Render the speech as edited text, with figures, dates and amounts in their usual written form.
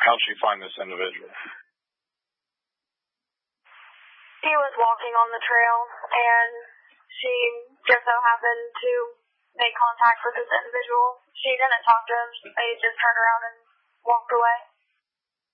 How'd she find this individual? He was walking on the trail, and she just so happened to make contact with this individual. She didn't talk to him. They just turned around and walked away.